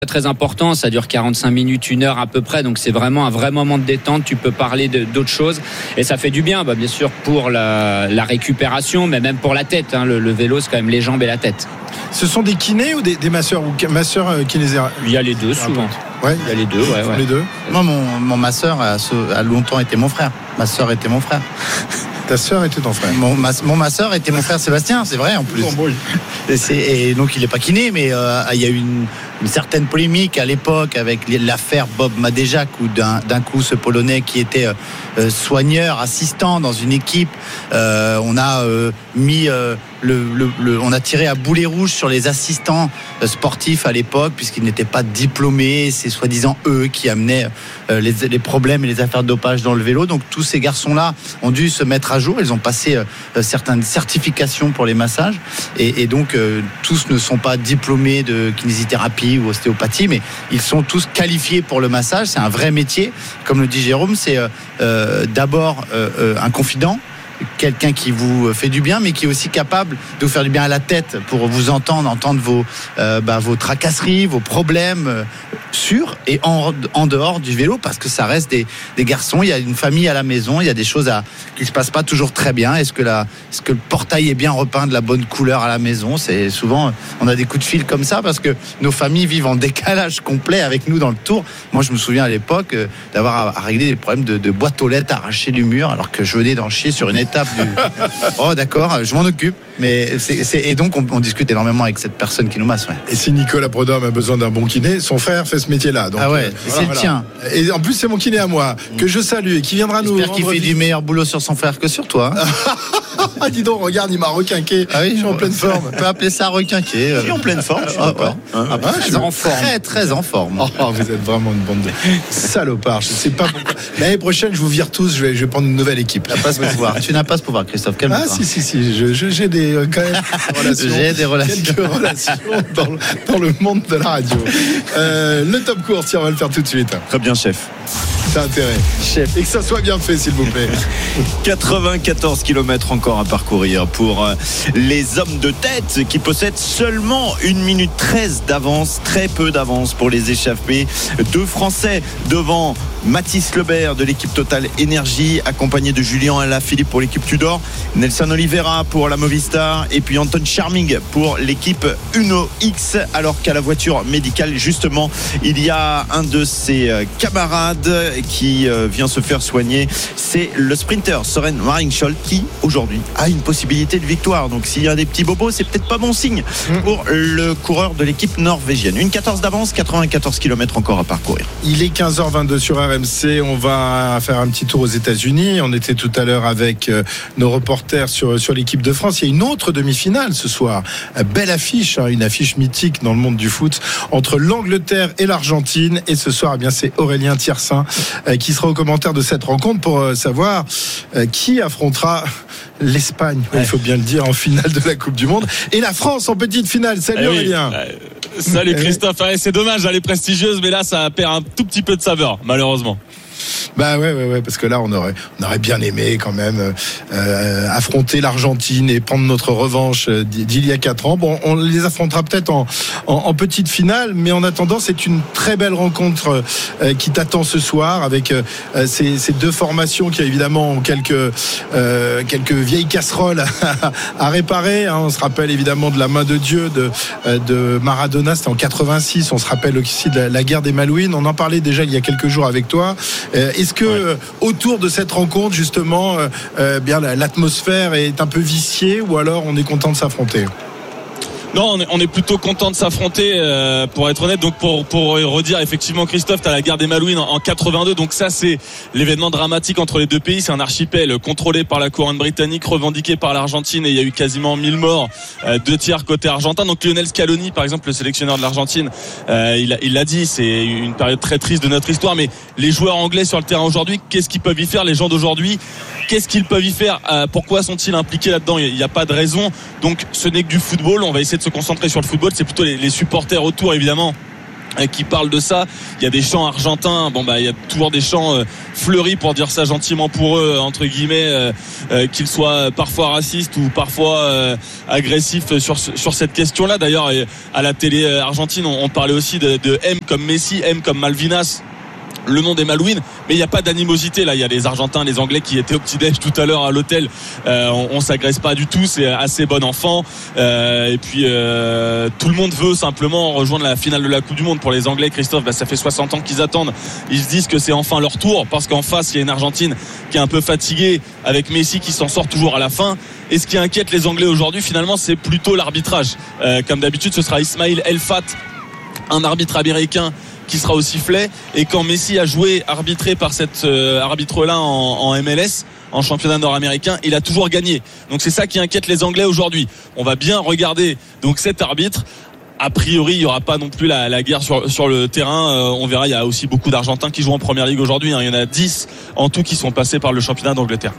Très important, ça dure 45 minutes, 1 heure à peu près, donc c'est vraiment un vrai moment de détente. Tu peux parler d'autres choses et ça fait du bien, bien sûr pour la récupération, mais même pour la tête. Le vélo, c'est quand même les jambes et la tête. Ce sont des kinés ou des masseurs ou masseurs kinésithérapeutes? Il y a les deux souvent. Ouais. Il y a les deux, ouais. Les deux. Moi, mon masseur a longtemps été mon frère. Ma sœur était mon frère. Ta sœur était ton frère. Mon masseur était mon frère Sébastien, c'est vrai en plus. Et donc il n'est pas kiné, mais il y a eu une certaine polémique à l'époque avec l'affaire Bob Madejak, où d'un coup ce Polonais qui était soigneur, assistant dans une équipe, on a mis on a tiré à boulet rouge sur les assistants sportifs à l'époque, puisqu'ils n'étaient pas diplômés. C'est soi-disant eux qui amenaient les problèmes et les affaires de dopage dans le vélo. Donc tous ces garçons-là ont dû se mettre à jour. Ils ont passé certaines certifications pour les massages. Et donc tous ne sont pas diplômés de kinésithérapie ou ostéopathie, mais ils sont tous qualifiés pour le massage. C'est un vrai métier. Comme le dit Jérôme, c'est d'abord un confident, quelqu'un qui vous fait du bien, mais qui est aussi capable de vous faire du bien à la tête pour vous entendre vos tracasseries, vos problèmes sur et en dehors du vélo, parce que ça reste des garçons. Il y a une famille à la maison, il y a des choses qui se passent pas toujours très bien. Est-ce que le portail est bien repeint de la bonne couleur à la maison? C'est souvent, on a des coups de fil comme ça parce que nos familles vivent en décalage complet avec nous dans le Tour. Moi, je me souviens à l'époque d'avoir à régler des problèmes de boîte aux lettres arrachées du mur, alors que je venais d'en chier sur une étape Oh d'accord, je m'en occupe. Mais et donc on discute énormément avec cette personne qui nous masse. Ouais. Et si Nicolas Prodhomme a besoin d'un bon kiné, son frère fait ce métier-là. Donc, c'est le tien. Et en plus c'est mon kiné à moi, que je salue et qui viendra nous. J'espère qu'il fait du meilleur boulot sur son frère que sur toi. Dis donc, regarde, il m'a requinqué. Ah oui, je suis en pleine forme. On peut appeler ça requinqué. Je suis en pleine forme. Je suis d'accord. Très en forme. Très très en forme. Vous êtes vraiment une bande de salopards. Je sais pas pourquoi. L'année prochaine, je vous vire tous. Je vais prendre une nouvelle équipe. Tu n'as pas ce pouvoir, Christophe. Calme-toi. Ah si. J'ai quand même relations. J'ai des relations. Quelques relations dans le monde de la radio. Le top course, tiens, on va le faire tout de suite. Très bien, chef. T'as intérêt, chef. Et que ça soit bien fait, s'il vous plaît. 94 km encore à parcourir pour les hommes de tête qui possèdent seulement 1 minute 13 d'avance, très peu d'avance pour les échappés. 2 Français devant Mathis Lebert de l'équipe Total Énergie, accompagné de Julien Alaphilippe pour l'équipe Tudor, Nelson Oliveira pour la Movistar et puis Anton Charming pour l'équipe Uno X, alors qu'à la voiture médicale justement il y a un de ses camarades qui vient se faire soigner, c'est le sprinter Søren Maringschol qui aujourd'hui a une possibilité de victoire. Donc s'il y a des petits bobos, c'est peut-être pas bon signe pour le coureur de l'équipe norvégienne. 1,14 d'avance, 94 km encore à parcourir. Il est 15h22 sur RMC. On va faire un petit tour aux États-Unis. On était tout à l'heure avec nos reporters sur l'équipe de France. Il y a une autre demi-finale ce soir. Belle affiche, une affiche mythique dans le monde du foot entre l'Angleterre et l'Argentine. Et ce soir, c'est Aurélien Thiersin qui sera au commentaire de cette rencontre pour savoir qui affrontera l'Espagne, il faut bien le dire, en finale de la Coupe du Monde, et la France en petite finale. Salut Aurélien. Salut Christophe. C'est dommage, elle est prestigieuse, mais là ça perd un tout petit peu de saveur, malheureusement. Ouais, parce que là on aurait bien aimé quand même affronter l'Argentine et prendre notre revanche d'il y a 4 ans. Bon, on les affrontera peut-être en petite finale, mais en attendant, c'est une très belle rencontre qui t'attend ce soir avec ces 2 formations qui évidemment ont quelques vieilles casseroles à réparer. On se rappelle évidemment de la main de Dieu de Maradona, c'était en 86. On se rappelle aussi de la guerre des Malouines. On en parlait déjà il y a quelques jours avec toi. Est-ce que autour de cette rencontre justement l'atmosphère est un peu viciée, ou alors on est content de s'affronter? Non, on est plutôt content de s'affronter, pour être honnête. Donc pour redire, effectivement, Christophe, t'as la guerre des Malouines en 82. Donc ça, c'est l'événement dramatique entre les 2 pays. C'est un archipel contrôlé par la couronne britannique, revendiqué par l'Argentine, et il y a eu quasiment 1000 morts, 2 tiers côté argentin. Donc Lionel Scaloni, par exemple, le sélectionneur de l'Argentine, il l'a dit, c'est une période très triste de notre histoire. Mais les joueurs anglais sur le terrain aujourd'hui, qu'est-ce qu'ils peuvent y faire? Les gens d'aujourd'hui, qu'est-ce qu'ils peuvent y faire? Pourquoi sont-ils impliqués là-dedans? Il n'y a pas de raison. Donc ce n'est que du football. On va essayer de se concentrer sur le football. C'est plutôt les supporters autour, évidemment, qui parle de ça. Il y a des chants argentins, il y a toujours des chants fleuris pour dire ça gentiment pour eux, entre guillemets, qu'ils soient parfois racistes ou parfois agressifs sur cette question-là. D'ailleurs, à la télé argentine, on parlait aussi de M comme Messi, M comme Malvinas, le nom des Malouines, mais il n'y a pas d'animosité là. Il y a les Argentins, les Anglais qui étaient au petit-déj tout à l'heure à l'hôtel. On s'agresse pas du tout, c'est assez bon enfant. Et puis tout le monde veut simplement rejoindre la finale de la Coupe du Monde. Pour les Anglais, Christophe, ça fait 60 ans qu'ils attendent. Ils se disent que c'est enfin leur tour, parce qu'en face il y a une Argentine qui est un peu fatiguée, avec Messi qui s'en sort toujours à la fin. Et ce qui inquiète les Anglais aujourd'hui, finalement, c'est plutôt l'arbitrage. Comme d'habitude, ce sera Ismail Elfat, un arbitre américain, qui sera au sifflet. Et quand Messi a arbitré par cet arbitre-là en MLS, en championnat nord-américain, il a toujours gagné. Donc c'est ça qui inquiète les Anglais aujourd'hui. On va bien regarder donc cet arbitre. A priori, il n'y aura pas non plus la guerre sur le terrain. On verra, il y a aussi beaucoup d'Argentins qui jouent en Première Ligue aujourd'hui. Il y en a 10 en tout qui sont passés par le championnat d'Angleterre.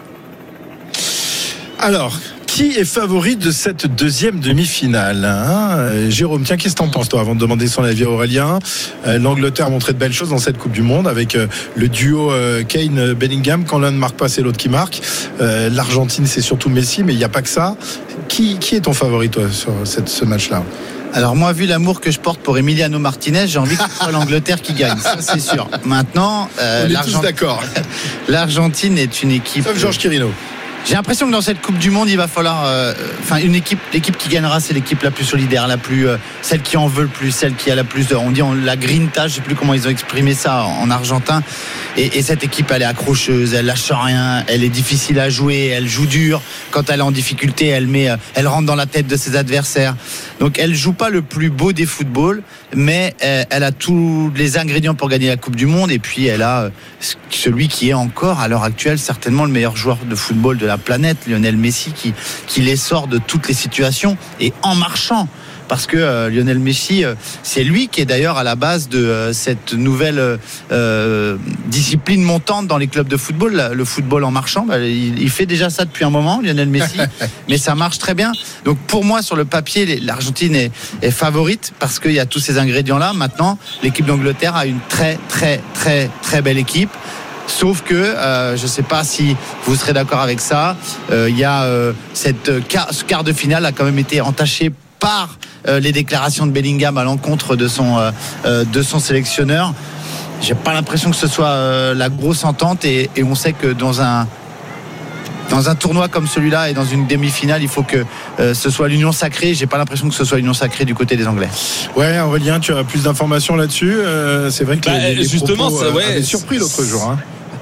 Alors, qui est favori de cette deuxième demi-finale, Jérôme, tiens, qu'est-ce que t'en penses toi, avant de demander son avis à Aurélien? L'Angleterre a montré de belles choses dans cette Coupe du Monde avec le duo Kane-Bellingham. Quand l'un ne marque pas, c'est l'autre qui marque. L'Argentine, c'est surtout Messi, mais il n'y a pas que ça. Qui est ton favori toi sur ce match-là? Alors moi, vu l'amour que je porte pour Emiliano Martinez, j'ai envie que ce soit l'Angleterre qui gagne, ça c'est sûr. Maintenant, on est tous d'accord. L'Argentine est une équipe... Sauf Georges Quirino. J'ai l'impression que dans cette Coupe du Monde, il va falloir, l'équipe qui gagnera, c'est l'équipe la plus solidaire, celle qui en veut le plus, celle qui a la plus on dit la grinta, je sais plus comment ils ont exprimé ça en argentin. Et cette équipe, elle est accrocheuse, elle lâche rien, elle est difficile à jouer, elle joue dur. Quand elle est en difficulté, elle rentre dans la tête de ses adversaires. Donc elle joue pas le plus beau des footballs, mais elle a tous les ingrédients pour gagner la Coupe du Monde. Et puis elle a celui qui est encore à l'heure actuelle certainement le meilleur joueur de football de la planète, Lionel Messi, qui les sort de toutes les situations et en marchant. Parce que Lionel Messi, c'est lui qui est d'ailleurs à la base de cette nouvelle discipline montante dans les clubs de football, le football en marchant. Il fait déjà ça depuis un moment, Lionel Messi, mais ça marche très bien. Donc pour moi, sur le papier, l'Argentine est favorite parce qu'il y a tous ces ingrédients-là. Maintenant, l'équipe d'Angleterre a une très très très très belle équipe. Sauf que je ne sais pas si vous serez d'accord avec ça. Il y a ce quart de finale a quand même été entaché par les déclarations de Bellingham à l'encontre de son sélectionneur. J'ai pas l'impression que ce soit la grosse entente et on sait que dans un tournoi comme celui-là et dans une demi-finale, il faut que ce soit l'union sacrée. J'ai pas l'impression que ce soit l'union sacrée du côté des Anglais. Ouais, Aurélien, tu as plus d'informations là-dessus. C'est vrai que les justement, propos avaient surpris l'autre jour.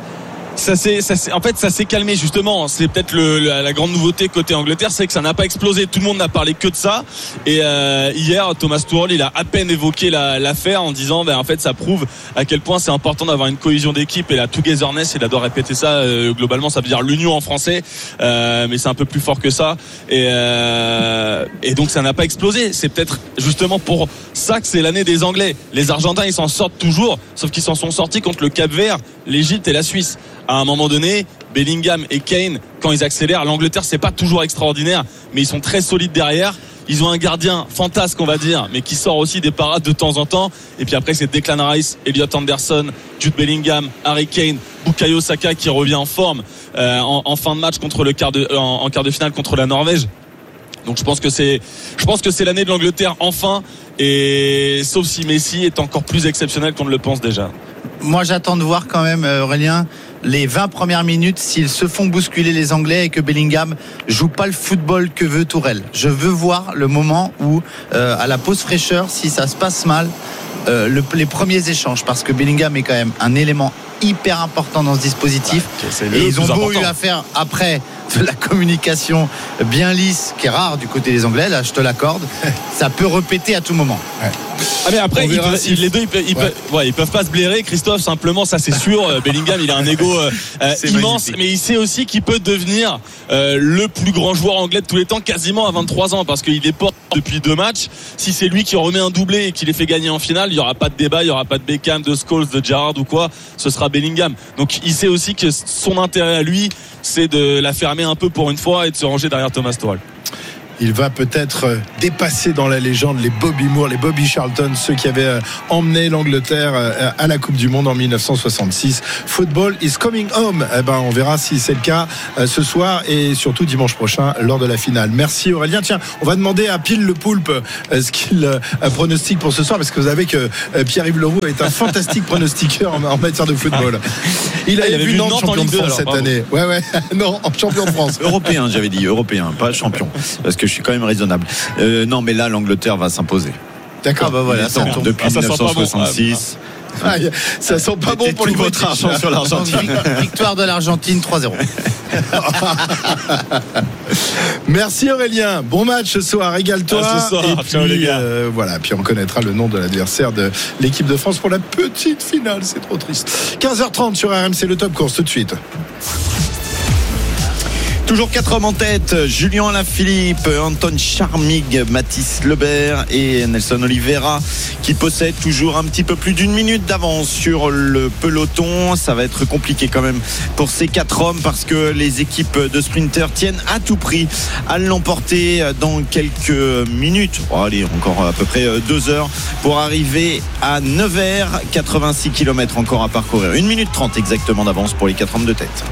Ça s'est calmé justement. C'est peut-être la grande nouveauté côté Angleterre, c'est que ça n'a pas explosé. Tout le monde n'a parlé que de ça. Et hier, Thomas Tuchel, il a à peine évoqué l'affaire en disant, en fait, ça prouve à quel point c'est important d'avoir une cohésion d'équipe et la togetherness. Il adore répéter ça. Globalement, ça veut dire l'union en français, mais c'est un peu plus fort que ça. Et donc, ça n'a pas explosé. C'est peut-être justement pour ça que c'est l'année des Anglais. Les Argentins, ils s'en sortent toujours, sauf qu'ils s'en sont sortis contre le Cap-Vert, l'Égypte et la Suisse. À un moment donné, Bellingham et Kane, quand ils accélèrent, l'Angleterre, c'est pas toujours extraordinaire, mais ils sont très solides derrière. Ils ont un gardien fantasque, on va dire, mais qui sort aussi des parades de temps en temps. Et puis après, c'est Declan Rice, Elliot Anderson, Jude Bellingham, Harry Kane, Bukayo Saka qui revient en forme en fin de match contre en quart de finale contre la Norvège. Donc je pense que c'est l'année de l'Angleterre enfin, et sauf si Messi est encore plus exceptionnel qu'on ne le pense déjà. Moi, j'attends de voir quand même, Aurélien, les 20 premières minutes, s'ils se font bousculer les Anglais et que Bellingham joue pas le football que veut Tourelle. Je veux voir le moment où, à la pause fraîcheur, si ça se passe mal, les premiers échanges, parce que Bellingham est quand même un élément hyper important dans ce dispositif. Et ils ont beau eu à faire après de la communication bien lisse, qui est rare du côté des Anglais, là je te l'accorde, ça peut répéter à tout moment. Ouais. Ah mais après les deux ils peuvent pas se blairer, Christophe, simplement, ça c'est sûr. Bellingham, il a un ego immense, magnifique. Mais il sait aussi qu'il peut devenir le plus grand joueur anglais de tous les temps, quasiment à 23 ans, parce qu'il est porte depuis 2 matchs. Si c'est lui qui remet un doublé et qui les fait gagner en finale, il y aura pas de débat, il y aura pas de Beckham, de Scholes, de Gerrard ou quoi, ce sera Bellingham. Donc il sait aussi que son intérêt à lui, c'est de la fermer un peu pour une fois et de se ranger derrière Thomas Tuchel. il va peut-être dépasser dans la légende les Bobby Moore, les Bobby Charlton, ceux qui avaient emmené l'Angleterre à la Coupe du Monde en 1966. Football is coming home. On verra si c'est le cas ce soir et surtout dimanche prochain lors de la finale. Merci Aurélien. Tiens, on va demander à Pile le Poulpe ce qu'il pronostique pour ce soir, parce que vous savez que Pierre-Yves Leroux est un fantastique pronostiqueur en matière de football. Il avait vu Nantes champion de France cette année. Ouais. Non, champion de France. Européen, j'avais dit européen, pas champion, parce que je suis quand même raisonnable. Non, mais là, l'Angleterre va s'imposer. D'accord. Voilà. Depuis 1966. Ça sent pas bon pour les votre argent sur l'Argentine. Victoire de l'Argentine 3-0. Merci Aurélien. Bon match ce soir. Régale-toi. Ce soir. Et puis, ciao les gars. Puis on connaîtra le nom de l'adversaire de l'équipe de France pour la petite finale. C'est trop triste. 15h30 sur RMC, le Top Course tout de suite. Toujours 4 hommes en tête, Julien Alaphilippe, Anton Charmig, Mathis Lebert et Nelson Oliveira, qui possèdent toujours un petit peu plus d'une minute d'avance sur le peloton. Ça va être compliqué quand même pour ces 4 hommes, parce que les équipes de sprinters tiennent à tout prix à l'emporter dans quelques minutes. Allez, encore à peu près 2 heures pour arriver à 9h, 86 km encore à parcourir. 1 minute 30 exactement d'avance pour les 4 hommes de tête.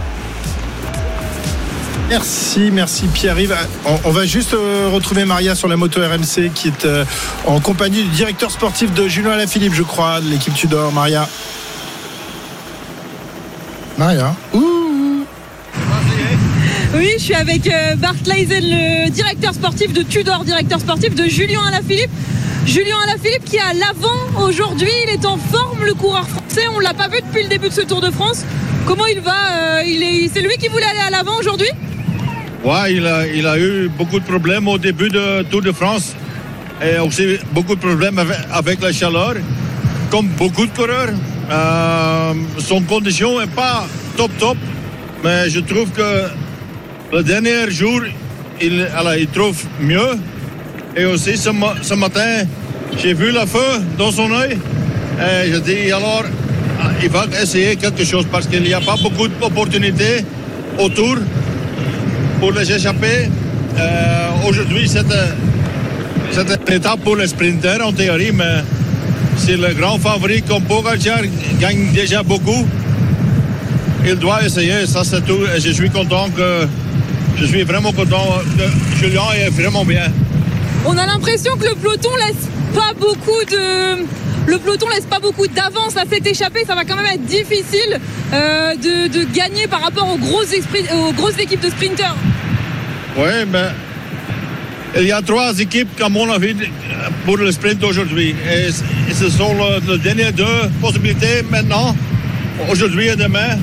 Merci Pierre-Yves. On va juste retrouver Maria sur la moto RMC, qui est en compagnie du directeur sportif de Julien Alaphilippe, je crois, de l'équipe Tudor. Maria. Oui, je suis avec Bart Leisen, le directeur sportif de Tudor, directeur sportif de Julien Alaphilippe. Julien Alaphilippe qui est à l'avant aujourd'hui, il est en forme, le coureur français, on ne l'a pas vu depuis le début de ce Tour de France. Comment il va c'est lui qui voulait aller à l'avant aujourd'hui ? Ouais, il a eu beaucoup de problèmes au début de Tour de France, et aussi beaucoup de problèmes avec la chaleur, comme beaucoup de coureurs. Son condition n'est pas top, mais je trouve que le dernier jour, il trouve mieux. Et aussi ce matin, j'ai vu le feu dans son œil, et je dis alors, il va essayer quelque chose, parce qu'il n'y a pas beaucoup d'opportunités autour pour les échapper. Aujourd'hui, c'est une étape pour les sprinters en théorie, mais c'est le grand favori comme Pogacar gagne déjà beaucoup. Il doit essayer, ça c'est tout. Et je suis vraiment content que Julien est vraiment bien. On a l'impression que le peloton laisse pas beaucoup d'avance à cette échappée. Ça va quand même être difficile de gagner par rapport aux grosses équipes de sprinters. Oui, mais il y a 3 équipes, à mon avis, pour le sprint aujourd'hui. Et ce sont les dernières 2 possibilités maintenant, aujourd'hui et demain.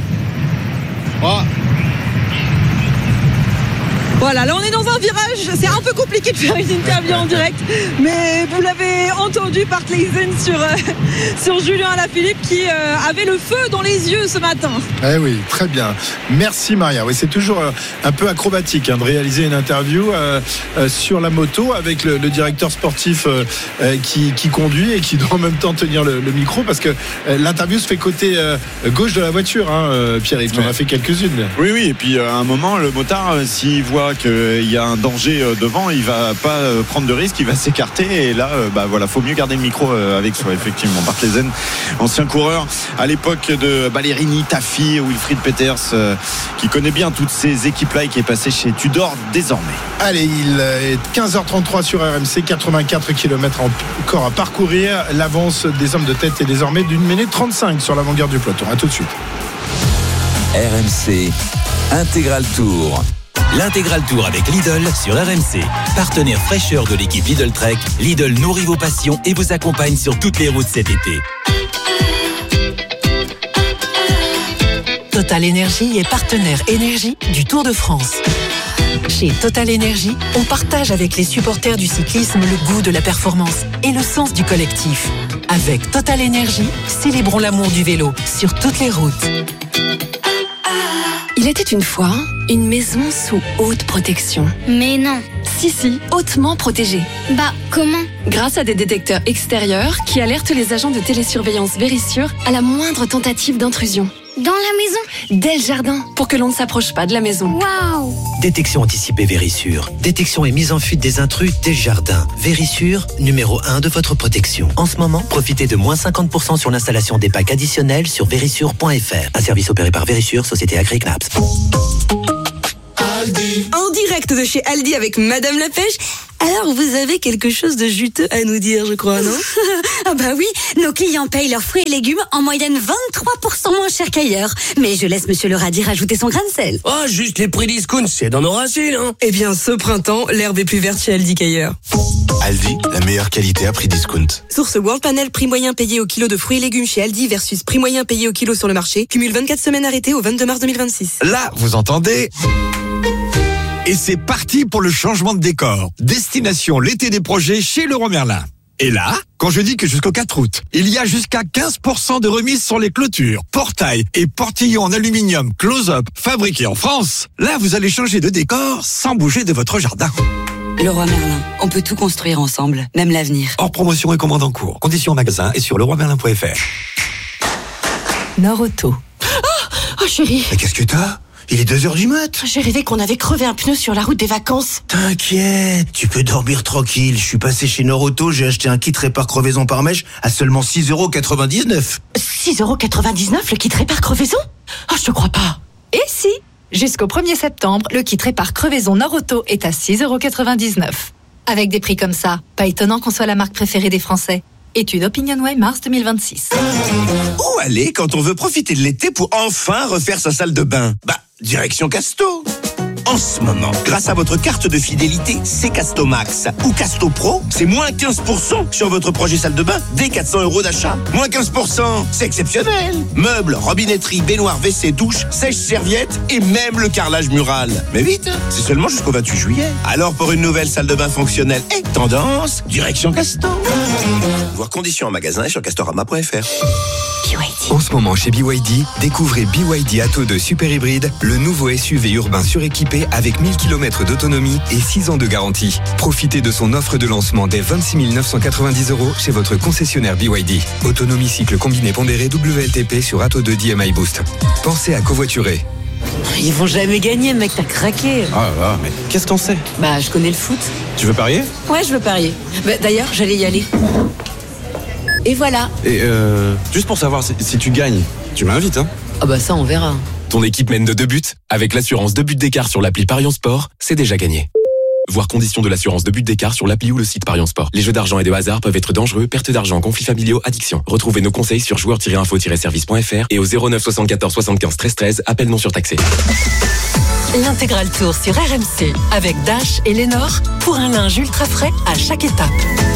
Voilà, là on est dans un virage, c'est un peu compliqué de faire une interview en direct, mais vous l'avez entendu par Leisen sur Julien Alaphilippe qui avait le feu dans les yeux ce matin. Eh oui, très bien. Merci Maria. Oui, c'est toujours un peu acrobatique de réaliser une interview sur la moto avec le directeur sportif qui conduit et qui doit en même temps tenir le micro, parce que l'interview se fait côté gauche de la voiture, Pierre-Yves, tu en as fait quelques-unes. Oui, et puis à un moment, le motard, s'il voit qu'il y a un danger devant, il va pas prendre de risque, il va s'écarter, et là faut mieux garder le micro avec soi, effectivement. Bart Leisen, ancien coureur à l'époque de Ballerini, Tafi, Wilfried Peters, qui connaît bien toutes ces équipes-là et qui est passé chez Tudor désormais. Allez, il est 15h33 sur RMC, 84 km encore à parcourir. L'avance des hommes de tête est désormais d'1 minute 35 sur l'avant-garde du peloton. À tout de suite. RMC Intégral Tour. L'Intégral Tour avec Lidl sur RMC. Partenaire fraîcheur de l'équipe Lidl Trek, Lidl nourrit vos passions et vous accompagne sur toutes les routes cet été. Total Énergie est partenaire énergie du Tour de France. Chez Total Énergie, on partage avec les supporters du cyclisme le goût de la performance et le sens du collectif. Avec Total Énergie, célébrons l'amour du vélo sur toutes les routes. Il était une fois une maison sous haute protection. Mais non. Si, hautement protégée. Bah, comment ? Grâce à des détecteurs extérieurs qui alertent les agents de télésurveillance Vérissure à la moindre tentative d'intrusion. Dans la maison? Dès le jardin, pour que l'on ne s'approche pas de la maison. Waouh! Détection anticipée Vérissure. Détection et mise en fuite des intrus dès le jardin. Vérissure, numéro 1 de votre protection. En ce moment, profitez de moins 50% sur l'installation des packs additionnels sur vérissure.fr. Un service opéré par Vérissure, société Agri-Knaps. En direct de chez Aldi avec Madame la Pêche. Alors, vous avez quelque chose de juteux à nous dire, je crois, non? Ah bah oui, nos clients payent leurs fruits et légumes en moyenne 23% moins cher qu'ailleurs. Mais je laisse Monsieur le radis rajouter son grain de sel. Oh, juste les prix discount, c'est dans nos racines, hein. Eh bien, ce printemps, l'herbe est plus verte chez Aldi qu'ailleurs. Aldi, la meilleure qualité à prix discount. Source World Panel, prix moyen payé au kilo de fruits et légumes chez Aldi versus prix moyen payé au kilo sur le marché. Cumule 24 semaines arrêtées au 22 mars 2026. Là, vous entendez ? Et c'est parti pour le changement de décor. Destination l'été des projets chez Leroy Merlin. Et là, quand je dis que jusqu'au 4 août, il y a jusqu'à 15% de remise sur les clôtures, portails et portillons en aluminium close-up fabriqués en France, là vous allez changer de décor sans bouger de votre jardin. Leroy Merlin, on peut tout construire ensemble, même l'avenir. Hors promotion et commande en cours. Conditions en magasin et sur leroymerlin.fr. Norauto. Oh chérie, Mais qu'est-ce que t'as ? Il est 2h du mat'. j'ai rêvé qu'on avait crevé un pneu sur la route des vacances. T'inquiète, tu peux dormir tranquille. Je suis passé chez Norauto, j'ai acheté un kit répare crevaison par mèche à seulement 6,99€. 6,99€ le kit répare crevaison? Oh, je te crois pas. Et si, jusqu'au 1er septembre, le kit répare crevaison Norauto est à 6,99€. Avec des prix comme ça, pas étonnant qu'on soit la marque préférée des Français. Étude OpinionWay mars 2026. Où aller quand on veut profiter de l'été pour enfin refaire sa salle de bain? Direction Casto. En ce moment, grâce à votre carte de fidélité C-Casto Max ou Casto Pro, c'est moins 15% sur votre projet salle de bain dès 400€ d'achat. Moins 15%, c'est exceptionnel. Meubles, robinetterie, baignoire, WC, douche, sèche-serviette et même le carrelage mural. Mais vite, c'est seulement jusqu'au 28 juillet. Alors pour une nouvelle salle de bain fonctionnelle et tendance, direction Casto. Voir conditions en magasin et sur castorama.fr. En ce moment chez BYD, découvrez BYD Atto 2 Super Hybride, le nouveau SUV urbain suréquipé avec 1000 km d'autonomie et 6 ans de garantie. Profitez de son offre de lancement dès 26 990€ chez votre concessionnaire BYD. Autonomie cycle combiné pondéré WLTP sur Atto 2 DMI Boost. Pensez à covoiturer. Ils vont jamais gagner, mec, t'as craqué. Ah là, mais qu'est-ce que t'en sais? Bah, je connais le foot. Tu veux parier? Ouais, je veux parier. Bah, d'ailleurs, j'allais y aller. Et voilà. Et juste pour savoir, si tu gagnes, tu m'invites, hein? Ah bah ça, on verra. Ton équipe mène de 2 buts. Avec l'assurance 2 buts d'écart sur l'appli Parion Sport, c'est déjà gagné. Voir conditions de l'assurance 2 buts d'écart sur l'appli ou le site Parion Sport. Les jeux d'argent et de hasard peuvent être dangereux, perte d'argent, conflits familiaux, addiction. Retrouvez nos conseils sur joueurs-info-service.fr et au 09 74 75 13 13, appel non surtaxé. L'intégral tour sur RMC avec Dash et Lénore pour un linge ultra frais à chaque étape.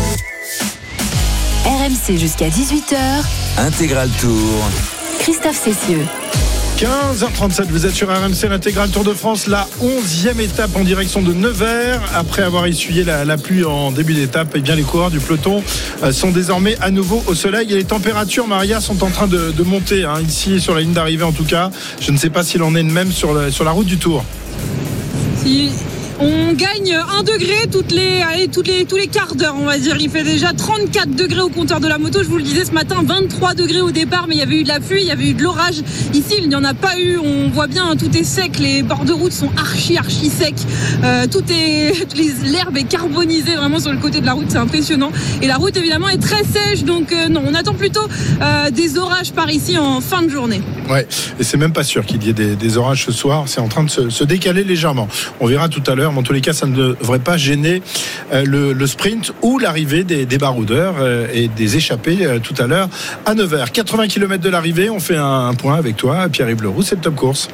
RMC jusqu'à 18h. Intégral Tour. Christophe Cessieux. 15h37, vous êtes sur RMC, l'intégral Tour de France, la 11e étape en direction de Nevers. Après avoir essuyé la pluie en début d'étape, eh bien les coureurs du peloton sont désormais à nouveau au soleil. Et les températures, Maria, sont en train de monter, hein, ici sur la ligne d'arrivée en tout cas. Je ne sais pas s'il en est de même sur la route du Tour. Si on gagne 1 degré tous les quarts d'heure, on va dire. Il fait déjà 34 degrés au compteur de la moto. Je vous le disais ce matin, 23 degrés au départ, mais il y avait eu de la pluie, il y avait eu de l'orage. Ici, il n'y en a pas eu. On voit bien, tout est sec. Les bords de route sont archi secs. L'herbe est carbonisée vraiment sur le côté de la route. C'est impressionnant. Et la route, évidemment, est très sèche. Donc, non, on attend plutôt des orages par ici en fin de journée. Ouais, et c'est même pas sûr qu'il y ait des orages ce soir. C'est en train de se décaler légèrement. On verra tout à l'heure. Mais en tous les cas, ça ne devrait pas gêner le sprint ou l'arrivée des baroudeurs et des échappés tout à l'heure à 9h. 80 km de l'arrivée, on fait un point avec toi, Pierre-Yves Leroux, c'est le top course.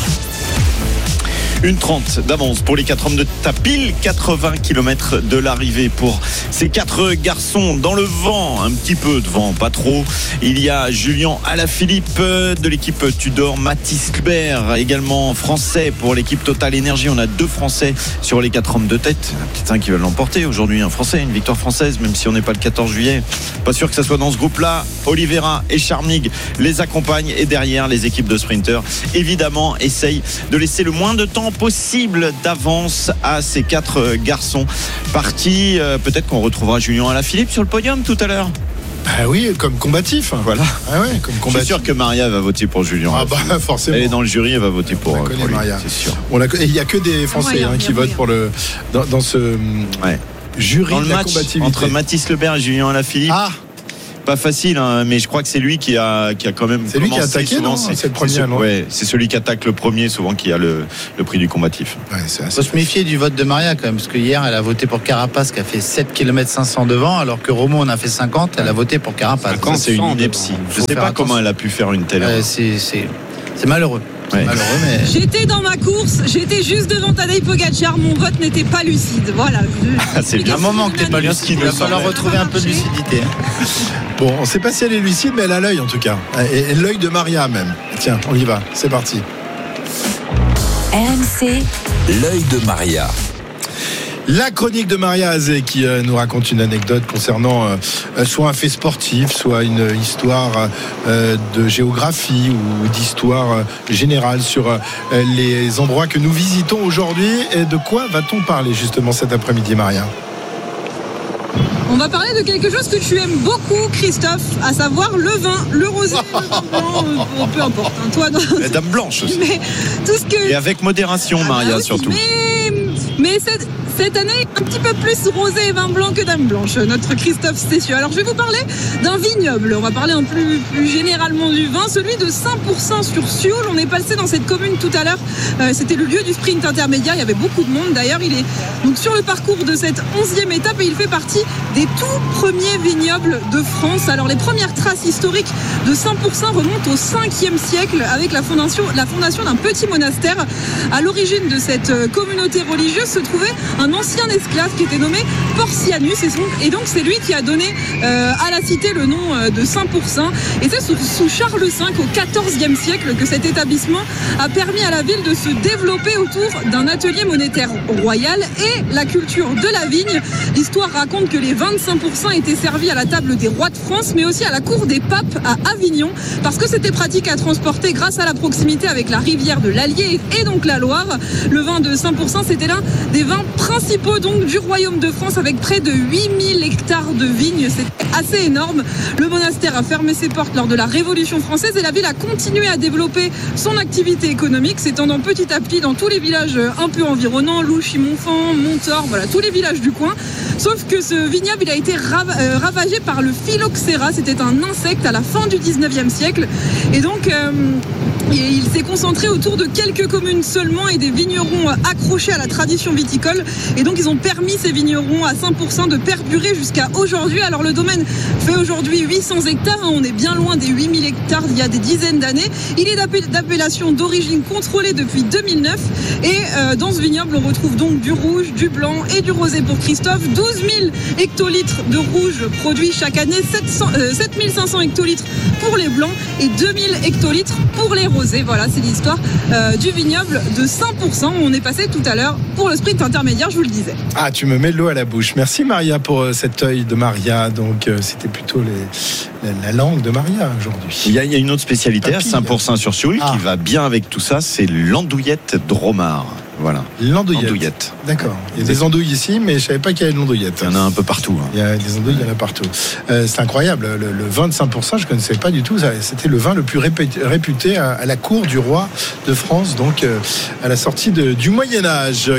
1:30 d'avance pour les 4 hommes de Tapil, 80 km de l'arrivée pour ces 4 garçons dans le vent, un petit peu de vent, pas trop. Il y a Julien Alaphilippe de l'équipe Tudor, Mathis Klber également français pour l'équipe Total Énergie. On a 2 Français sur les 4 hommes de tête, peut-être un qui va l'emporter aujourd'hui, un Français, une victoire française, même si on n'est pas le 14 juillet. Pas sûr que ça soit dans ce groupe-là. Oliveira et Charmig les accompagnent et derrière les équipes de sprinteurs évidemment essayent de laisser le moins de temps possible d'avance à ces 4 garçons partis. Peut-être qu'on retrouvera Julien Alaphilippe sur le podium tout à l'heure. Ah oui, comme combatif. Voilà. Ah ouais, comme combatif. Je suis sûr que Maria va voter pour Julien. Ah bah forcément. Elle est dans le jury, elle va voter pour lui, Maria. c'est sûr. Il n'y a que des Français qui votent pour dans ce jury dans de le la match combativité. entre Mathis Lebert et Julien Alaphilippe. Pas facile, hein, mais je crois que c'est lui qui a quand même. C'est lui qui a attaqué, souvent, non, c'est le premier, non ? Ouais, c'est celui qui attaque le premier, souvent qui a le prix du combatif. Ouais, il faut se méfier du vote de Maria quand même, parce que hier elle a voté pour Carapace qui a fait 7 km 500 devant, alors que Romain en a fait 50, elle a voté pour Carapace. C'est une ineptie. Je ne sais pas comment elle a pu faire une telle erreur. C'est malheureux. Ouais. Malheureux, mais... J'étais dans ma course, j'étais juste devant Tadej Pogacar, mon vote n'était pas lucide. Voilà. C'est bien. Un moment que t'es pas lucide, il va falloir retrouver un peu de lucidité. Bon, on ne sait pas si elle est lucide, mais elle a l'œil en tout cas. Et l'œil de Maria même. Tiens, on y va, c'est parti. RMC, l'œil de Maria. La chronique de Maria Azé qui nous raconte une anecdote concernant soit un fait sportif, soit une histoire de géographie ou d'histoire générale sur les endroits que nous visitons aujourd'hui. Et de quoi va-t-on parler justement cet après-midi, Maria ? On va parler de quelque chose que tu aimes beaucoup, Christophe, à savoir le vin, le rosé, le vin blanc, peu importe. Hein, toi, la dame blanche aussi. Mais tout ce que... Et avec modération, Maria, aussi, surtout. Mais cette année, un petit peu plus rosé et vin blanc que dame blanche, notre Christophe Cessieux. Alors, je vais vous parler d'un vignoble. On va parler un plus généralement du vin, celui de 100% sur Sioule. On est passé dans cette commune tout à l'heure. C'était le lieu du sprint intermédiaire. Il y avait beaucoup de monde. D'ailleurs, il est donc sur le parcours de cette 11e étape et il fait partie des tout premiers vignobles de France. Alors, les premières traces historiques de 100% remontent au 5e siècle avec la fondation d'un petit monastère. À l'origine de cette communauté religieuse se trouvait un ancien esclave qui était nommé Porcianus et donc c'est lui qui a donné à la cité le nom de 100%. Et c'est sous Charles V au XIVe siècle que cet établissement a permis à la ville de se développer autour d'un atelier monétaire royal et la culture de la vigne. L'histoire raconte que les 25% étaient servis à la table des rois de France mais aussi à la cour des papes à Avignon parce que c'était pratique à transporter grâce à la proximité avec la rivière de l'Allier et donc la Loire. Le vin de 100% c'était l'un des vins principaux donc du royaume de France avec près de 8000 hectares de vignes. C'est assez énorme. Le monastère a fermé ses portes lors de la Révolution française et la ville a continué à développer son activité économique, s'étendant petit à petit dans tous les villages un peu environnants, Louchy, Montfand, Montor, voilà, tous les villages du coin. Sauf que ce vignoble il a été ravagé par le phylloxéra. C'était un insecte à la fin du 19e siècle. Et donc il s'est concentré autour de quelques communes seulement et des vignerons accrochés à la tradition viticole. Et donc ils ont permis ces vignerons à 100% de perdurer jusqu'à aujourd'hui. Alors le domaine fait aujourd'hui 800 hectares. On est bien loin des 8000 hectares d'il y a des dizaines d'années. Il est d'appellation d'origine contrôlée depuis 2009. Et dans ce vignoble, on retrouve donc du rouge, du blanc et du rosé pour Christophe. 12 000 hectolitres de rouge produits chaque année. 7500 hectolitres pour les blancs et 2000 hectolitres pour les rosés. Voilà, c'est l'histoire du vignoble de 100%. On est passé tout à l'heure pour le sprint intermédiaire, je vous le disais. Ah, tu me mets de l'eau à la bouche. Merci Maria pour cet œil de Maria. Donc c'était plutôt la langue de Maria aujourd'hui. Il y a une autre spécialité à 5% sur Sioule qui va bien avec tout ça, c'est l'andouillette dromard. Voilà. L'andouillette. D'accord. Il y a des andouilles ici, mais je ne savais pas qu'il y avait de l'andouillette. Il y en a un peu partout. Hein. Il y a des andouilles, il y en a partout. C'est incroyable. Le vin de 5%, je ne connaissais pas du tout. C'était le vin le plus réputé à la cour du roi de France, donc à la sortie du Moyen-Âge.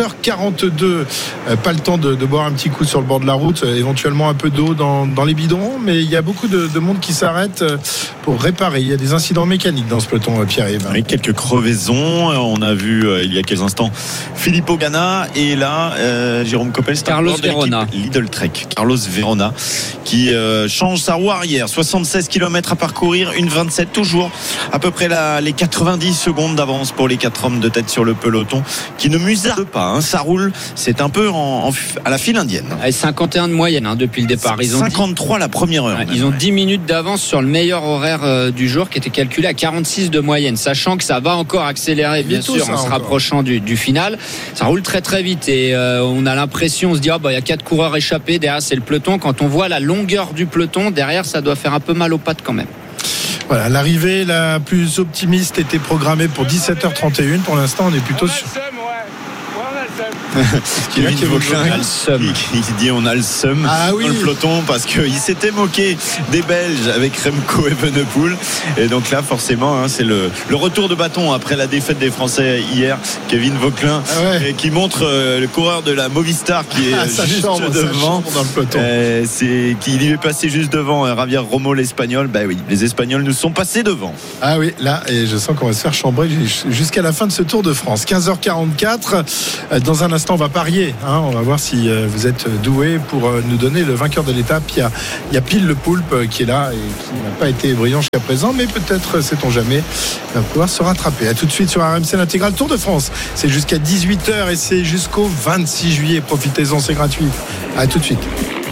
15h42. Pas le temps de boire un petit coup sur le bord de la route, éventuellement un peu d'eau dans les bidons, mais il y a beaucoup de monde qui s'arrête pour réparer. Il y a des incidents mécaniques dans ce peloton, Pierre-Yves. Oui, quelques crevaisons. On a vu il y a quelques instants Filippo Ganna et là Jérôme Coppel, c'est Carlos Verona, Lidl Trek. Carlos Verona qui change sa roue arrière. 76 km à parcourir, 1,27 toujours à peu près les 90 secondes d'avance pour les 4 hommes de tête sur le peloton qui ne musarde pas, hein. Ça roule, c'est un peu à la file indienne. 51 de moyenne depuis le départ. Ils ont 53 la première heure. Ils ont 10 minutes d'avance sur le meilleur horaire du jour qui était calculé à 46 de moyenne, sachant que ça va encore accélérer bien sûr en se rapprochant du final. Ça roule très très vite et on a l'impression, on se dit il y a 4 coureurs échappés, derrière c'est le peloton. Quand on voit la longueur du peloton derrière, ça doit faire un peu mal aux pattes quand même. Voilà, l'arrivée la plus optimiste était programmée pour 17h31. Pour l'instant, on est plutôt sur... Kevin Vauquelin qui dit on a le seum dans le peloton parce qu'il s'était moqué des Belges avec Remco Evenepoel. Et donc là, forcément, c'est le retour de bâton après la défaite des Français hier. Kevin Vauquelin qui montre le coureur de la Movistar qui est juste devant. Dans le peloton. Il est passé juste devant Javier Romo, l'Espagnol. Bah oui, les Espagnols nous sont passés devant. Ah oui, là, et je sens qu'on va se faire chambrer jusqu'à la fin de ce Tour de France. 15h44. Dans un instant, on va parier. On va voir si vous êtes doué pour nous donner le vainqueur de l'étape. Il y a Pile le Poulpe qui est là et qui n'a pas été brillant jusqu'à présent, mais peut-être, sait-on jamais, il va pouvoir se rattraper. À tout de suite sur RMC, l'intégral Tour de France. C'est jusqu'à 18h et c'est jusqu'au 26 juillet. Profitez-en, c'est gratuit. À tout de suite.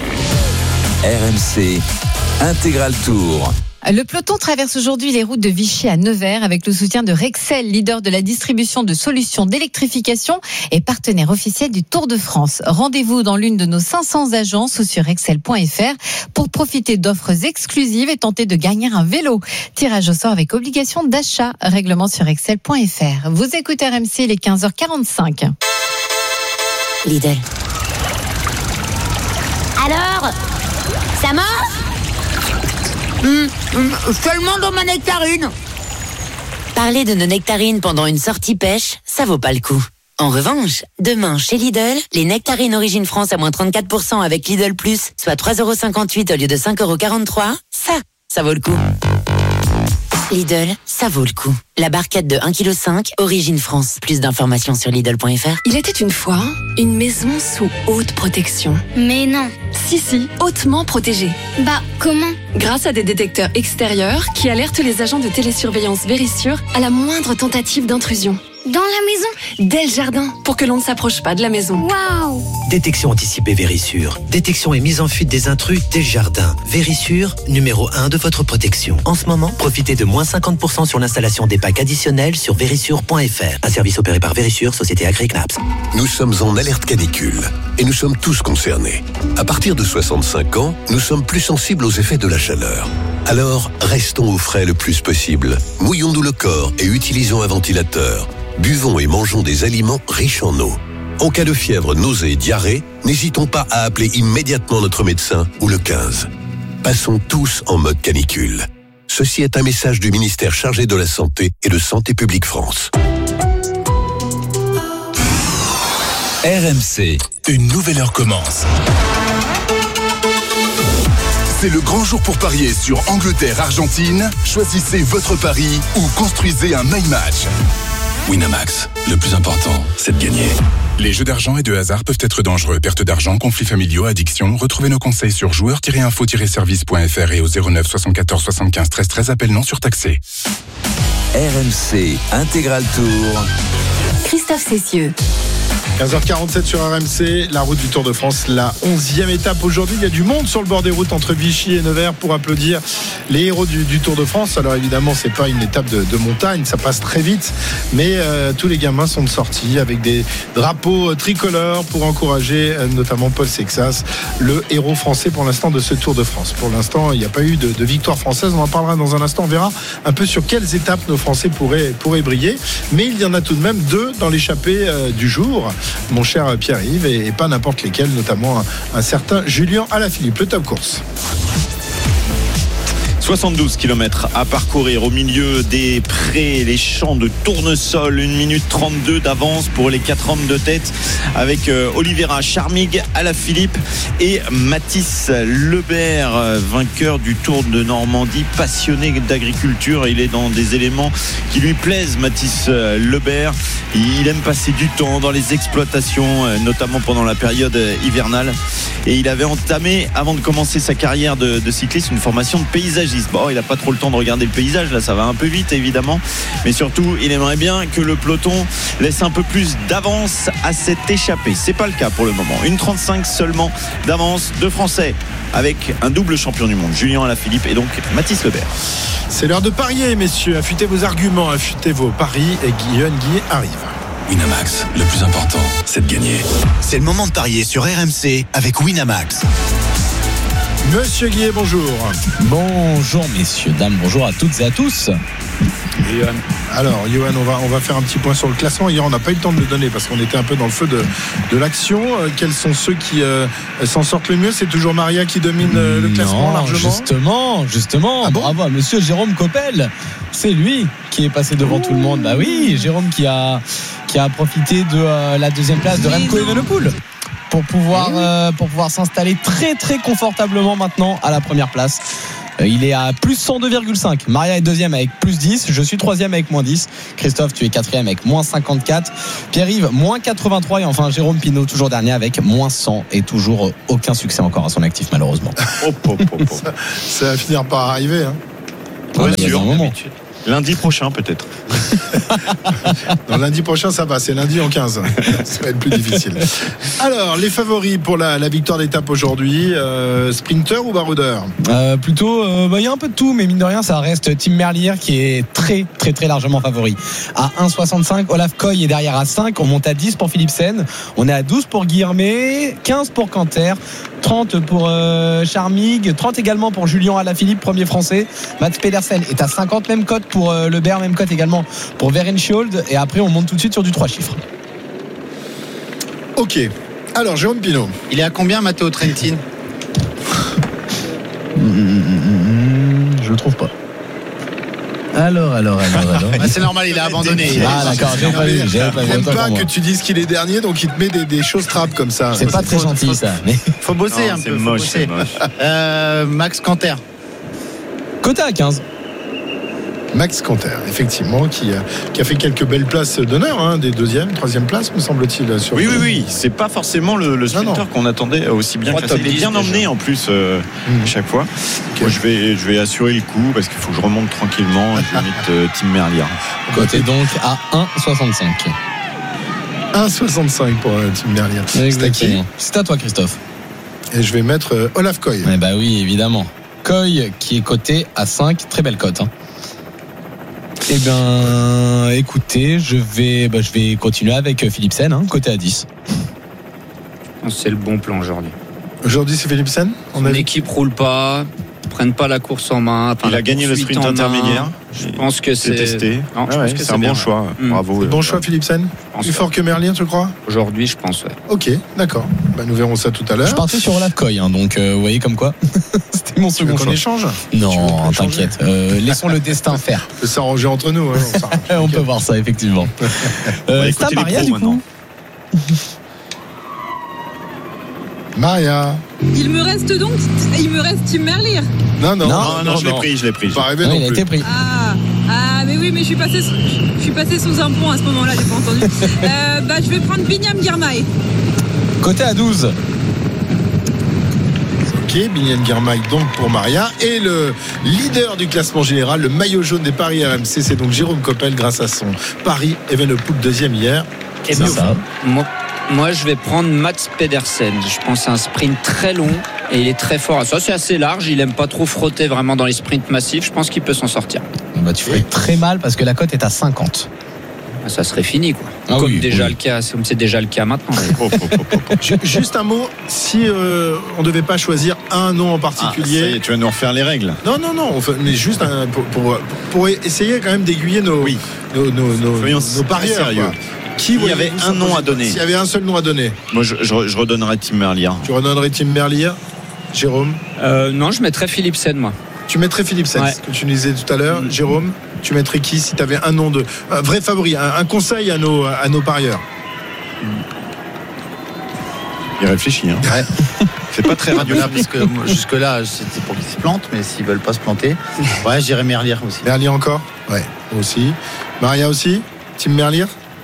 RMC, intégral Tour. Le peloton traverse aujourd'hui les routes de Vichy à Nevers avec le soutien de Rexel, leader de la distribution de solutions d'électrification et partenaire officiel du Tour de France. Rendez-vous dans l'une de nos 500 agences ou sur rexel.fr pour profiter d'offres exclusives et tenter de gagner un vélo. Tirage au sort avec obligation d'achat. Règlement sur rexel.fr. Vous écoutez RMC, il est 15h45. Lidl. Alors, ça mange ? Seulement dans ma nectarine. Parler de nos nectarines pendant une sortie pêche, ça vaut pas le coup. En revanche, demain chez Lidl, les nectarines Origine France à moins 34% avec Lidl Plus, soit 3,58€ au lieu de 5,43€, ça vaut le coup. Lidl, ça vaut le coup. La barquette de 1,5 kg, Origine France. Plus d'informations sur Lidl.fr. Il était une fois une maison sous haute protection. Mais non. Si, hautement protégée. Bah, comment ? Grâce à des détecteurs extérieurs qui alertent les agents de télésurveillance Vérissure à la moindre tentative d'intrusion. Dans la maison ? Dès le jardin, pour que l'on ne s'approche pas de la maison. Waouh ! Détection anticipée Vérissure. Détection et mise en fuite des intrus dès le jardin. Vérissure, numéro 1 de votre protection. En ce moment, profitez de moins 50% sur l'installation des packs additionnels sur vérissure.fr. Un service opéré par Vérissure, société Agri-Knaps. Nous sommes en alerte canicule et nous sommes tous concernés. À partir de 65 ans, nous sommes plus sensibles aux effets de la chaleur. Alors, restons au frais le plus possible. Mouillons-nous le corps et utilisons un ventilateur. Buvons et mangeons des aliments riches en eau. En cas de fièvre, nausée, diarrhée, n'hésitons pas à appeler immédiatement notre médecin ou le 15. Passons tous en mode canicule. Ceci est un message du ministère chargé de la Santé et de Santé publique France. RMC, une nouvelle heure commence. C'est le grand jour pour parier sur Angleterre-Argentine. Choisissez votre pari ou construisez un my match. Winamax, le plus important, c'est de gagner. Les jeux d'argent et de hasard peuvent être dangereux. Perte d'argent, conflits familiaux, addiction. Retrouvez nos conseils sur joueurs-info-service.fr et au 09 74 75 13 13. Appel non surtaxé. RMC, intégral Tour. Christophe Cessieux. 15h47 sur RMC, la route du Tour de France, la 11e étape aujourd'hui. Il y a du monde sur le bord des routes entre Vichy et Nevers pour applaudir les héros du Tour de France. Alors évidemment, c'est pas une étape de montagne, ça passe très vite, mais tous les gamins sont sortis avec des drapeaux tricolores pour encourager notamment Paul Sexas, le héros français pour l'instant de ce Tour de France. Pour l'instant, il n'y a pas eu de victoire française. On en parlera dans un instant. On verra un peu sur quelles étapes nos Français pourraient briller. Mais il y en a tout de même 2 dans l'échappée du jour, mon cher Pierre-Yves, et pas n'importe lesquels, notamment un certain Julien Alaphilippe. Le top course. 72 km à parcourir au milieu des prés, les champs de tournesol. 1 minute 32 d'avance pour les 4 hommes de tête avec Oliveira, Charmig, Alaphilippe et Mathis Lebert, vainqueur du Tour de Normandie, passionné d'agriculture. Il est dans des éléments qui lui plaisent, Mathis Lebert. Il aime passer du temps dans les exploitations, notamment pendant la période hivernale. Et il avait entamé, avant de commencer sa carrière de cycliste, une formation de paysagiste. Bon, il n'a pas trop le temps de regarder le paysage, là ça va un peu vite évidemment, mais surtout il aimerait bien que le peloton laisse un peu plus d'avance à cette échappée. C'est pas le cas pour le moment. 1,35 seulement d'avance de Français avec un double champion du monde, Julien Alaphilippe et donc Mathis Lebert. C'est l'heure de parier, messieurs. Affûtez vos arguments, affûtez vos paris, et Guillaume Guy arrive. Winamax, le plus important, c'est de gagner. C'est le moment de parier sur RMC avec Winamax. Monsieur Guillet, bonjour. Bonjour messieurs, dames, bonjour à toutes et à tous. Alors, Johan, on va faire un petit point sur le classement. Hier, on n'a pas eu le temps de le donner parce qu'on était un peu dans le feu de l'action. Quels sont ceux qui s'en sortent le mieux? C'est toujours Maria qui domine le classement largement. Justement. Bravo à monsieur Jérôme Coppel. C'est lui qui est passé devant tout le monde. Bah oui, Jérôme qui a profité de la deuxième place de Remco Evenepoel pour pouvoir s'installer très très confortablement maintenant à la première place. Il est à plus 102,5. Maria est deuxième avec plus 10. Je suis troisième avec moins 10. Christophe, tu es quatrième avec moins 54. Pierre-Yves, moins 83. Et enfin, Jérôme Pinault, toujours dernier avec moins 100. Et toujours aucun succès encore à son actif, malheureusement. Ça va finir par arriver. Ouais, sûr. Lundi prochain, peut-être. Non, lundi prochain, ça va. C'est lundi en 15. Ça va être plus difficile. Alors, les favoris pour la victoire d'étape aujourd'hui, sprinter ou baroudeur? Plutôt, il y a un peu de tout, mais mine de rien, ça reste Tim Merlier qui est très, très, très largement favori. À 1,65, Olaf Koy est derrière à 5. On monte à 10 pour Philipsen. On est à 12 pour Guilhermet, 15 pour Canter, 30 pour Charmig, 30 également pour Julien Alaphilippe, premier français. Mats Pedersen est à 50, même cote pour Lebert, même cote également pour Werenskiold. Et après, on monte tout de suite sur du 3 chiffres. Ok. Alors, Jérôme Pinault. Il est à combien, Matteo Trentin? Je le trouve pas. Alors. C'est normal, il a abandonné. D'accord, j'ai pas vu. J'aime pas que tu dises qu'il est dernier, donc il te met des choses trappes comme ça. C'est pas très gentil, ça. Mais... Faut bosser un peu. C'est moche. Max Canter. Côté à 15. Max Canter, effectivement, qui a fait quelques belles places d'honneur, des deuxième, troisième places, me semble-t-il. Oui. C'est pas forcément le sprinter qu'on attendait aussi bien classé. Il est bien emmené en plus à chaque fois. Okay. Moi, je vais assurer le coup parce qu'il faut que je remonte tranquillement. Je vais mettre Tim Merlier. Côté donc à 1,65. 1,65 pour Tim Merlier. C'est à toi, Christophe. Et je vais mettre Olaf Koy. Bah oui, évidemment. Koy qui est coté à 5, très belle cote. Eh bien, écoutez, je vais continuer avec Philipsen, côté à 10. C'est le bon plan aujourd'hui. Aujourd'hui, c'est Philipsen. L'équipe roule pas, prennent pas la course en main. Il a gagné le sprint intermédiaire. Je pense que c'est testé. C'est un bon choix. Bravo. Bon choix, Philipsen. Plus fort que Merlier, tu crois? Aujourd'hui, je pense. Ouais. Ok, d'accord. Nous verrons ça tout à l'heure. Je partais sur Olaf Koy, donc vous voyez comme quoi. C'était mon second choix. Qu'on échange? Non, t'inquiète. Laissons le destin faire. On peut s'arranger entre nous. On peut voir ça, effectivement. C'est à Maria, du coup. Maria. Il me reste Tim Merlier. Non, je l'ai pris. Pas arrivé non il a été pris. Mais oui, mais je suis passé sous un pont à ce moment-là, j'ai pas entendu. Je vais prendre Binyam Girmay. Côté à 12. Ok, Binyam Girmay donc pour Maria. Et le leader du classement général, le maillot jaune des Paris RMC, c'est donc Jérôme Coppel grâce à son Paris Evenepoel deuxième hier. Et c'est ça. Moi, je vais prendre Mats Pedersen. Je pense à un sprint très long et il est très fort. Ça, c'est assez large. Il aime pas trop frotter vraiment dans les sprints massifs. Je pense qu'il peut s'en sortir. Tu ferais très mal parce que la cote est à 50. Ça serait fini, quoi. Comme c'est déjà le cas maintenant. Juste un mot, si on ne devait pas choisir un nom en particulier. Ça y est, tu vas nous refaire les règles. Non, mais juste pour essayer quand même d'aiguiller nos parieurs. Sérieux. S'il y avait un nom à donner. S'il y avait un seul nom à donner. Moi, je redonnerais Tim Merlier. Tu redonnerais Tim Merlier, Jérôme? Non, je mettrais Philipsen, moi. Tu mettrais Philipsen, ce que tu nous disais tout à l'heure. Jérôme, tu mettrais qui si tu avais un nom un vrai favori, un conseil à nos parieurs? Il réfléchit. Ouais. C'est pas très radio. Parce que jusque-là, c'était pour qu'ils se plantent, mais s'ils veulent pas se planter, je dirais Merlier aussi. Merlier encore? Ouais, moi aussi. Maria aussi? Tim Merlier?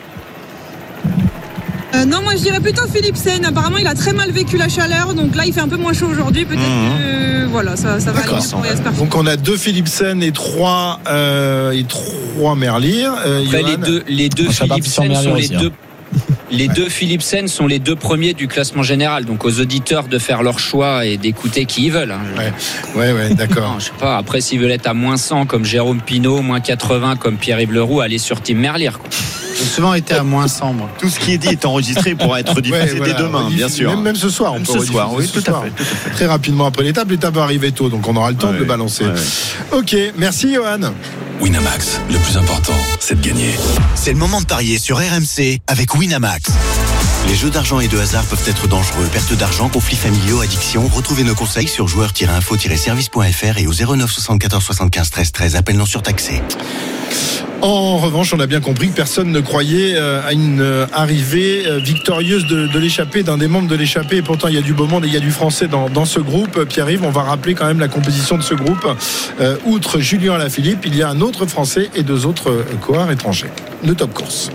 Non, moi je dirais plutôt Philipsen. Apparemment, il a très mal vécu la chaleur, donc là il fait un peu moins chaud aujourd'hui. Peut-être que ça va aller pour Jasper. Donc on a 2 Philipsen et 3 Merlier. Après, les deux Philipsen sont les deux. Les deux Philipsen sont les deux premiers du classement général, donc aux auditeurs de faire leur choix et d'écouter qui ils veulent. Ouais, d'accord. Non, je sais pas. Après, s'ils veulent être à moins 100 comme Jérôme Pinault, moins 80 comme Pierre-Yves Leroux, aller sur Tim Merlier. J'ai souvent été à moins 100, moi. Tout ce qui est dit est enregistré pour être diffusé dès demain, bien sûr. Même ce soir, même ce soir, oui, tout à fait. Très rapidement après l'étape va arriver tôt, donc on aura le temps de le balancer. Ok, merci Johan. Winamax, le plus important, c'est de gagner. C'est le moment de parier sur RMC avec Winamax. Les jeux d'argent et de hasard peuvent être dangereux. Perte d'argent, conflits familiaux, addiction. Retrouvez nos conseils sur joueurs-info-service.fr et au 09 74 75 13 13. Appel non surtaxé. En revanche, on a bien compris que personne ne croyait à une arrivée victorieuse de l'échappée, d'un des membres de l'échappée. Et pourtant, il y a du beau monde et il y a du français dans ce groupe. Pierre-Yves, on va rappeler quand même la composition de ce groupe. Outre Julien Alaphilippe, il y a un autre français et 2 autres coureurs étrangers. Le top course.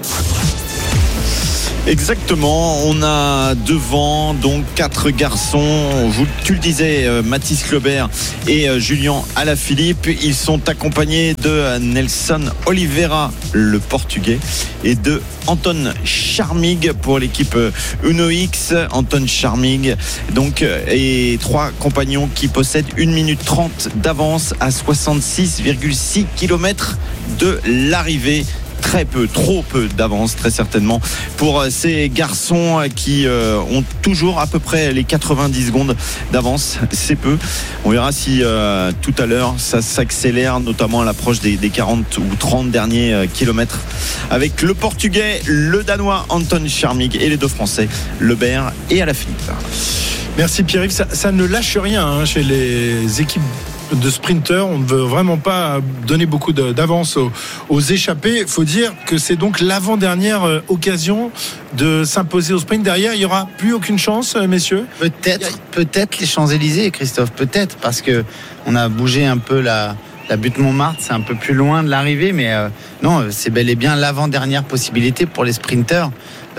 Exactement, on a devant donc 4 garçons, tu le disais, Mathis Clobert et Julien Alaphilippe. Ils sont accompagnés de Nelson Oliveira, le portugais, et de Anton Charmig pour l'équipe Uno X. Anton Charmig donc, et 3 compagnons qui possèdent 1 minute 30 d'avance à 66,6 km de l'arrivée. Très peu, trop peu d'avance, très certainement, pour ces garçons qui ont toujours à peu près les 90 secondes d'avance. C'est peu. On verra si tout à l'heure ça s'accélère, notamment à l'approche des 40 ou 30 derniers kilomètres, avec le portugais, le danois Anton Charmig et les 2 français, Lebert et Alaphilippe. Merci Pierre-Yves. Ça ne lâche rien chez les équipes de sprinteurs. On ne veut vraiment pas donner beaucoup d'avance aux échappés. Il faut dire que c'est donc l'avant-dernière occasion de s'imposer au sprint. Derrière, il n'y aura plus aucune chance, messieurs. Peut-être les Champs-Élysées, Christophe, peut-être, parce que on a bougé un peu la butte Montmartre, c'est un peu plus loin de l'arrivée, mais non, c'est bel et bien l'avant-dernière possibilité pour les sprinteurs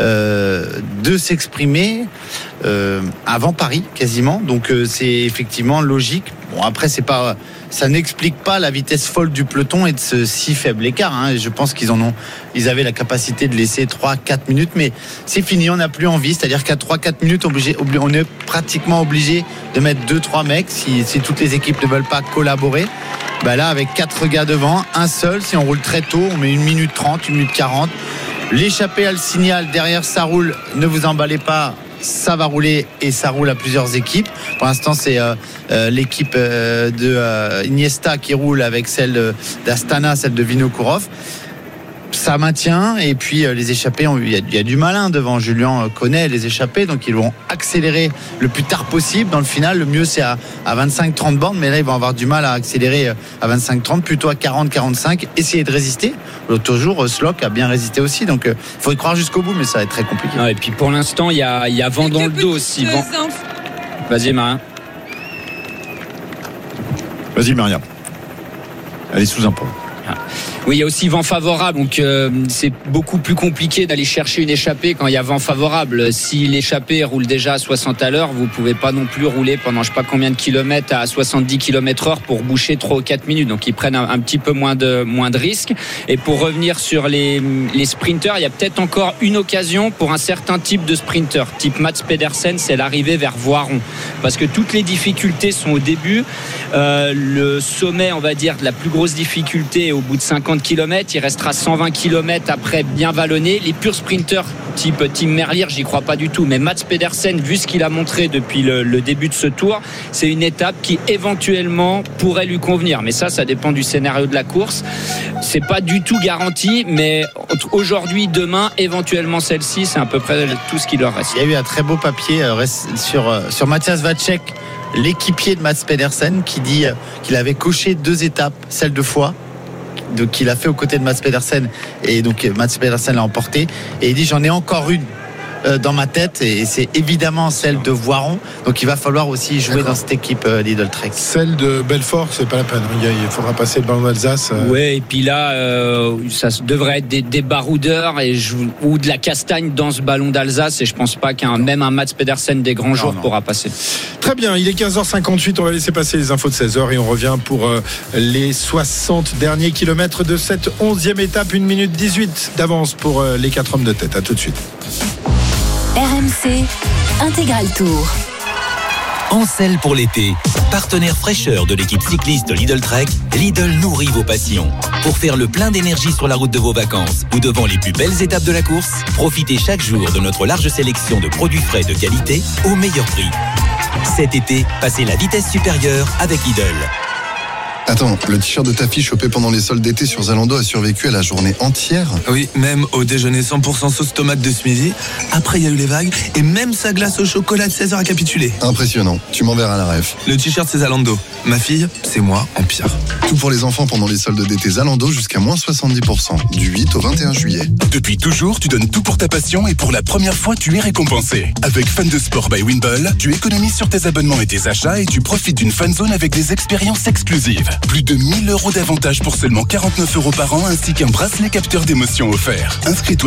de s'exprimer avant Paris quasiment. Donc c'est effectivement logique. Bon, après ça n'explique pas la vitesse folle du peloton et de ce si faible écart. Je pense ils avaient la capacité de laisser 3-4 minutes, mais c'est fini, on n'a plus envie. C'est-à-dire qu'à 3-4 minutes, on est pratiquement obligé de mettre 2-3 mecs si toutes les équipes ne veulent pas collaborer. Là, avec 4 gars devant, un seul, si on roule très tôt, on met 1 minute 30, 1 minute 40. L'échappée a le signal, derrière ça roule, ne vous emballez pas, ça va rouler, et ça roule à plusieurs équipes. Pour l'instant, c'est l'équipe de Iniesta qui roule avec celle d'Astana, celle de Vinokourov. Ça maintient, et puis les échappés, il y a du malin devant. Julien connaît les échappés, donc ils vont accélérer le plus tard possible. Dans le final, le mieux c'est à 25-30 bornes, mais là ils vont avoir du mal à accélérer à 25-30, plutôt à 40-45, essayer de résister. L'autre jour, Slock a bien résisté aussi, donc il faut y croire jusqu'au bout, mais ça va être très compliqué. Et puis pour l'instant, il y a vent dans le dos aussi. Vas-y Maria. Vas-y Maria. Elle est sous un pont. Oui, il y a aussi vent favorable, donc c'est beaucoup plus compliqué d'aller chercher une échappée quand il y a vent favorable. Si l'échappée roule déjà à 60 à l'heure, vous pouvez pas non plus rouler pendant je sais pas combien de kilomètres à 70 km/h pour boucher 3 ou 4 minutes. Donc ils prennent un petit peu moins de risques. Et pour revenir sur les sprinteurs, il y a peut-être encore une occasion pour un certain type de sprinter, type Mats Pedersen, c'est l'arrivée vers Voiron. Parce que toutes les difficultés sont au début. Le sommet, on va dire, de la plus grosse difficulté est au bout de 50 km, il restera 120 km après bien vallonné. Les purs sprinteurs type Tim Merlier, j'y crois pas du tout, mais Mats Pedersen, vu ce qu'il a montré depuis le début de ce tour, c'est une étape qui éventuellement pourrait lui convenir, mais ça dépend du scénario de la course. C'est pas du tout garanti, mais aujourd'hui, demain, éventuellement celle-ci, c'est à peu près tout ce qui leur reste. Il y a eu un très beau papier sur Matthias Vacek, l'équipier de Mats Pedersen, qui dit qu'il avait coché 2 étapes, celle de Foix, qu'il a fait aux côtés de Mats Pedersen, et donc Mats Pedersen l'a emporté, et il dit j'en ai encore une dans ma tête, et c'est évidemment celle de Voiron, donc il va falloir aussi jouer dans cette équipe Lidl Trek. Celle de Belfort, c'est pas la peine, il faudra passer le ballon d'Alsace. Ouais, et puis là ça devrait être des baroudeurs ou de la castagne dans ce ballon d'Alsace, et je pense pas même un Mats Pedersen des grands jours pourra passer. Très bien, il est 15h58, on va laisser passer les infos de 16h et on revient pour les 60 derniers kilomètres de cette 11e étape. 1 minute 18 d'avance pour les 4 hommes de tête. À tout de suite. RMC Intégral Tour. Ancel pour l'été. Partenaire fraîcheur de l'équipe cycliste Lidl Trek, Lidl nourrit vos passions. Pour faire le plein d'énergie sur la route de vos vacances ou devant les plus belles étapes de la course, profitez chaque jour de notre large sélection de produits frais de qualité au meilleur prix. Cet été, passez la vitesse supérieure avec Lidl. Attends, le t-shirt de ta fille chopé pendant les soldes d'été sur Zalando a survécu à la journée entière? Oui, même au déjeuner 100% sauce tomate de ce midi. Après, il y a eu les vagues et même sa glace au chocolat de 16h a capitulé. Impressionnant. Tu m'enverras la ref. Le t-shirt, c'est Zalando. Ma fille, c'est moi en pire. Tout pour les enfants pendant les soldes d'été Zalando jusqu'à moins 70%. Du 8 au 21 juillet. Depuis toujours, tu donnes tout pour ta passion et pour la première fois, tu es récompensé. Avec Fan de Sport by Wimble, tu économises sur tes abonnements et tes achats et tu profites d'une fan zone avec des expériences exclusives. Plus de 1000 € d'avantages pour seulement 49 € par an ainsi qu'un bracelet capteur d'émotions offert. Inscris-toi